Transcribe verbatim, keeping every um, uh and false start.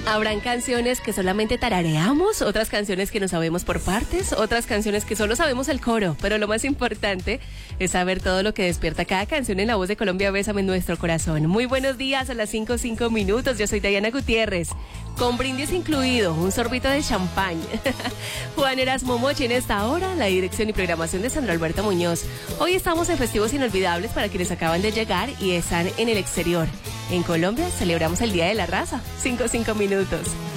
Habrán canciones que solamente tarareamos, otras canciones que no sabemos por partes, otras canciones que solo sabemos el coro, pero lo más importante es saber todo lo que despierta cada canción en La Voz de Colombia. Bésame en nuestro corazón. Muy buenos días, a las cinco cinco minutos. Yo soy Diana Gutiérrez, con brindis incluido, un sorbito de champán. Juan Erasmo Mochi en esta hora, la dirección y programación de Sandro Alberto Muñoz. Hoy estamos en festivos inolvidables para quienes acaban de llegar y están en el exterior. En Colombia celebramos el Día de la Raza. Cinco cinco minutos.